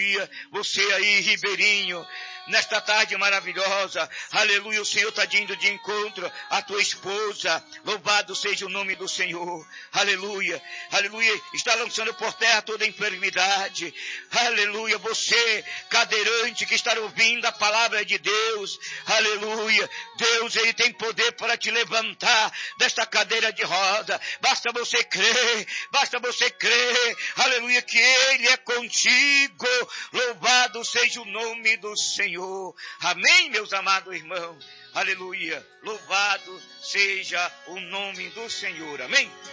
aleluia. Você aí, Ribeirinho, nesta tarde maravilhosa, aleluia, o Senhor está indo de encontro à tua esposa, louvado seja o nome do Senhor, aleluia, aleluia, está lançando por terra toda enfermidade, aleluia, você, cadeirante que está ouvindo a palavra de Deus, aleluia, Deus, Ele tem poder para te levantar desta cadeira de roda, basta você crer, aleluia, que Ele é contigo, louvado seja o nome do Senhor. Amém, meus amados irmãos. Aleluia. Louvado seja o nome do Senhor. Amém.